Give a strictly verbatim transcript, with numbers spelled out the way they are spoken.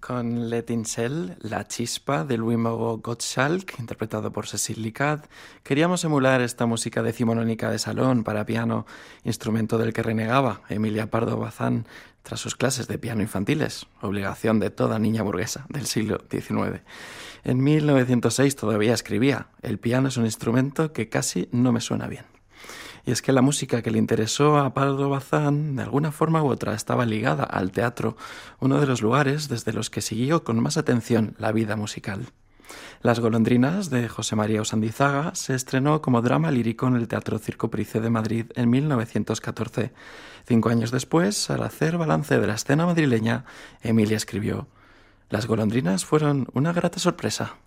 con L'Etincelle, La Chispa de Louis-Moreau Gottschalk, interpretado por Cécile Licard, queríamos emular esta música decimonónica de salón para piano, instrumento del que renegaba Emilia Pardo Bazán tras sus clases de piano infantiles, obligación de toda niña burguesa del siglo diecinueve. En mil novecientos seis todavía escribía: el piano es un instrumento que casi no me suena bien. Y es que la música que le interesó a Pardo Bazán, de alguna forma u otra, estaba ligada al teatro, uno de los lugares desde los que siguió con más atención la vida musical. Las golondrinas, de José María Usandizaga, se estrenó como drama lírico en el Teatro Circo Price de Madrid en mil novecientos catorce. Cinco años después, al hacer balance de la escena madrileña, Emilia escribió: «Las golondrinas fueron una grata sorpresa».